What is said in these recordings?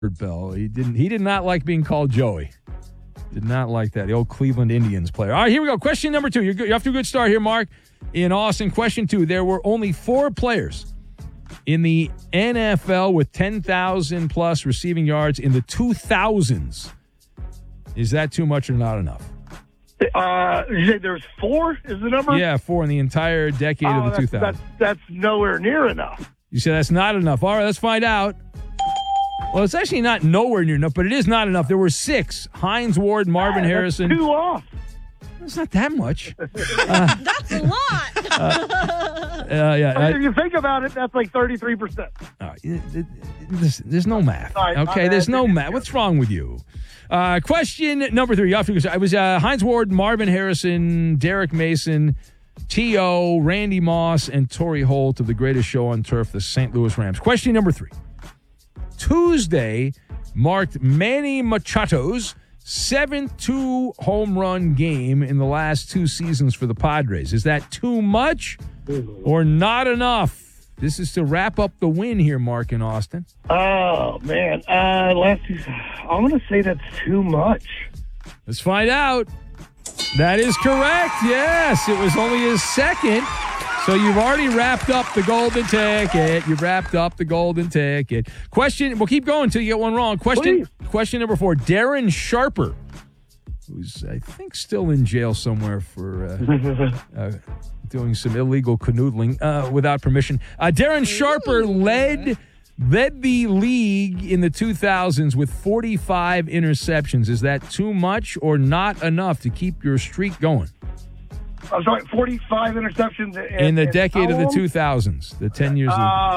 Bell. He did not like being called Joey. Did not like that. The old Cleveland Indians player. All right, here we go. Question number 2. You're off to a good start here, Mark. In Austin, question 2. There were only 4 players in the NFL with 10,000-plus receiving yards in the 2000s. Is that too much or not enough? You say there's 4 is the number? Yeah, 4 in the entire decade of the 2000s. That's nowhere near enough. You say that's not enough. All right, let's find out. Well, it's actually not nowhere near enough, but it is not enough. There were 6. Hines Ward, Marvin Harrison. That's 2 off. It's not that much. That's a lot. If you think about it, that's like 33%. There's no math. Okay, there's no math. What's wrong with you? Question number 3. It was Hines Ward, Marvin Harrison, Derek Mason, T.O., Randy Moss, and Torrey Holt of the greatest show on turf, the St. Louis Rams. Question number 3. Tuesday marked Manny Machado's 7-2 home run game in the last 2 seasons for the Padres. Is that too much or not enough? This is to wrap up the win here, Mark, in Austin. Oh, man. I'm going to say that's too much. Let's find out. That is correct. Yes, it was only his second. So you've already wrapped up the golden ticket. You've wrapped up the golden ticket. Question, we'll keep going until you get one wrong. Question number 4. Darren Sharper, who's, I think, still in jail somewhere for doing some illegal canoodling without permission. Darren Sharper led the league in the 2000s with 45 interceptions. Is that too much or not enough to keep your streak going? I'm sorry, 45 interceptions in the decade of the 2000s, the 10 years.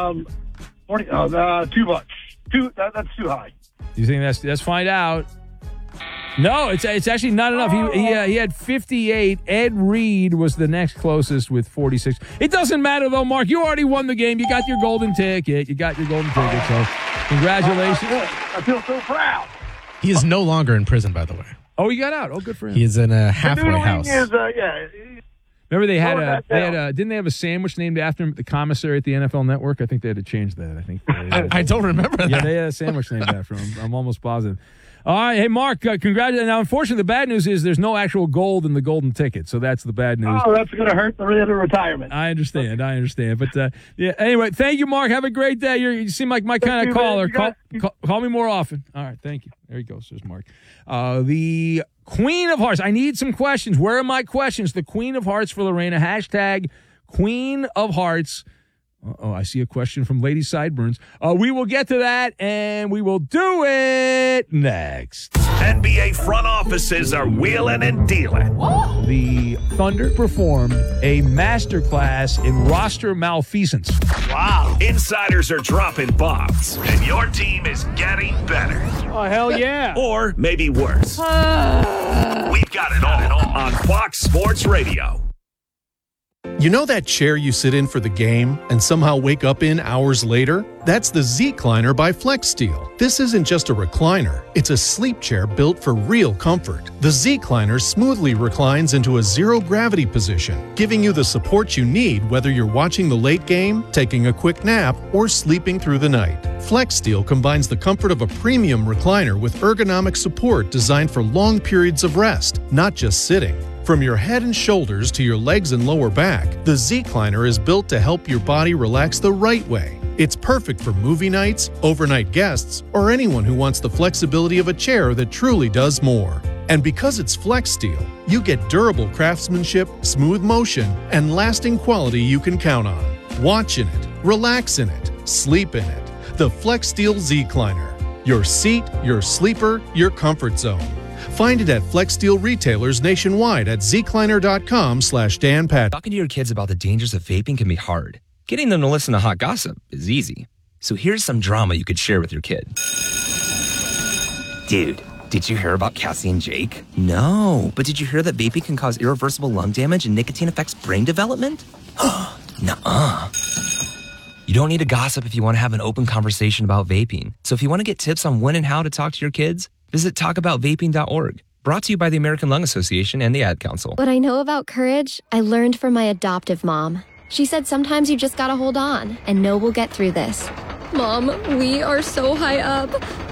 40. Too much. That's too high. You think let's find out. No, it's actually not enough. He had 58. Ed Reed was the next closest with 46. It doesn't matter though, Mark. You already won the game. You got your golden ticket. So congratulations. I feel so proud. He is no longer in prison, by the way. Oh, he got out. Oh, good for him. He is in a halfway house. Remember they had didn't they have a sandwich named after the commissary at the NFL Network? I think they had to change that. I think I don't remember that. Yeah, they had a sandwich named after him. I'm almost positive. All right, hey Mark, congratulations. Now, unfortunately, the bad news is there's no actual gold in the golden ticket, so that's the bad news. Oh, that's going to hurt the retirement. I understand, but anyway, thank you, Mark. Have a great day. You seem like my kind of caller. Call me more often. All right, thank you. There he goes. There's Mark. The Queen of Hearts. I need some questions. Where are my questions? The Queen of Hearts for Lorena. Hashtag Queen of Hearts. I see a question from Lady Sideburns. We will get to that, and we will do it next. NBA front offices are wheeling and dealing. The Thunder performed a masterclass in roster malfeasance. Wow. Insiders are dropping bombs, and your team is getting better. Oh, hell yeah. Or maybe worse. We've got it all on Fox Sports Radio. You know that chair you sit in for the game and somehow wake up in hours later? That's the Z-Cliner by FlexSteel. This isn't just a recliner. It's a sleep chair built for real comfort. The Z-Cliner smoothly reclines into a zero-gravity position, giving you the support you need whether you're watching the late game, taking a quick nap, or sleeping through the night. FlexSteel combines the comfort of a premium recliner with ergonomic support designed for long periods of rest, not just sitting. From your head and shoulders to your legs and lower back, the Z-Cliner is built to help your body relax the right way. It's perfect for movie nights, overnight guests, or anyone who wants the flexibility of a chair that truly does more. And because it's FlexSteel, you get durable craftsmanship, smooth motion, and lasting quality you can count on. Watch in it, relax in it, sleep in it. The FlexSteel Z-Cliner. Your seat, your sleeper, your comfort zone. Find it at FlexSteel retailers nationwide at zcliner.com/Dan Pat. Talking to your kids about the dangers of vaping can be hard. Getting them to listen to hot gossip is easy. So here's some drama you could share with your kid. Dude, did you hear about Cassie and Jake? No, but did you hear that vaping can cause irreversible lung damage and nicotine affects brain development? Nuh-uh. You don't need to gossip if you want to have an open conversation about vaping. So if you want to get tips on when and how to talk to your kids, visit talkaboutvaping.org. Brought to you by the American Lung Association and the Ad Council. What I know about courage, I learned from my adoptive mom. She said sometimes you just gotta hold on and know we'll get through this. Mom, we are so high up.